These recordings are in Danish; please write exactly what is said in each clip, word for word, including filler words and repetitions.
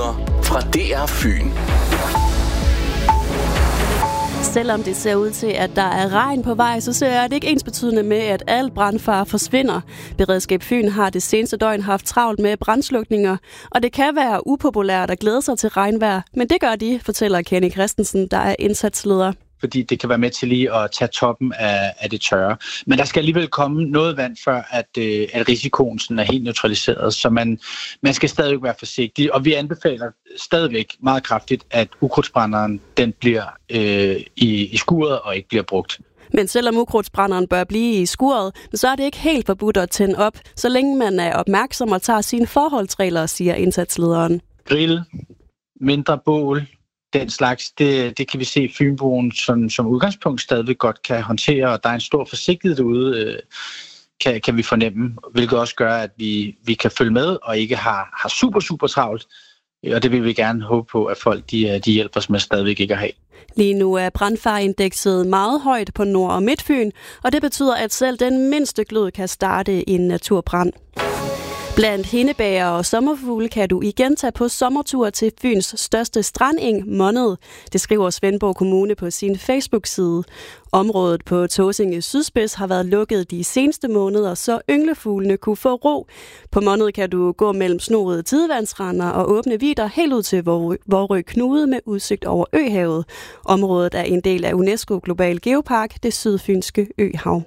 Nyheder fra D R Fyn. Selvom det ser ud til, at der er regn på vej, så ser det ikke ensbetydende med, at al brandfare forsvinder. Beredskab Fyn har det seneste døgn haft travlt med brandslukninger, og det kan være upopulært at glæde sig til regnvejr, men det gør de, fortæller Kenny Christensen, der er indsatsleder. Fordi det kan være med til lige at tage toppen af, af det tørre. Men der skal alligevel komme noget vand, før at, øh, at risikoen sådan er helt neutraliseret, så man, man skal stadigvæk være forsigtig. Og vi anbefaler stadigvæk meget kraftigt, at ukrudtsbrænderen den bliver øh, i, i skuret og ikke bliver brugt. Men selvom ukrudtsbrænderen bør blive i skuret, så er det ikke helt forbudt at tænde op, så længe man er opmærksom og tager sine forholdsregler, siger indsatslederen. Grill, mindre bål, den slags, det, det kan vi se Fynboen som, som udgangspunkt stadigvæk godt kan håndtere, og der er en stor forsigtighed derude, øh, kan, kan vi fornemme, hvilket også gør, at vi, vi kan følge med og ikke har, har super, super travlt. Og det vil vi gerne håbe på, at folk de, de hjælper os med stadigvæk ikke at have. Lige nu er brandfareindekset meget højt på Nord- og Midtfyn, og det betyder, at selv den mindste glød kan starte en naturbrand. Blandt hindebæger og sommerfugle kan du igen tage på sommertur til Fyns største strandeng, Monnet. Det skriver Svendborg Kommune på sin Facebook-side. Området på Tåsinge Sydspids har været lukket de seneste måneder, så ynglefuglene kunne få ro. På Monnet kan du gå mellem snorede tidevandsrender og åbne vidder helt ud til Vorø Knude med udsigt over Øhavet. Området er en del af UNESCO Global Geopark, det sydfynske øhav.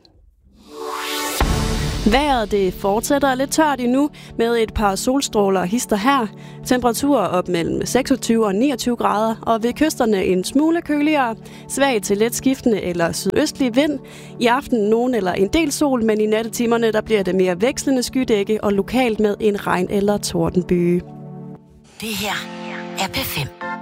Vejret det fortsætter lidt tørt endnu med et par solstråler hister her. Temperaturer op mellem seksogtyve og niogtyve grader, og ved kysterne en smule køligere. Svag til let skiftende eller sydøstlig vind. I aften nogen eller en del sol, men i nattetimerne der bliver det mere vekslende skydække og lokalt med en regn- eller tordenbyge. Det her er P fem.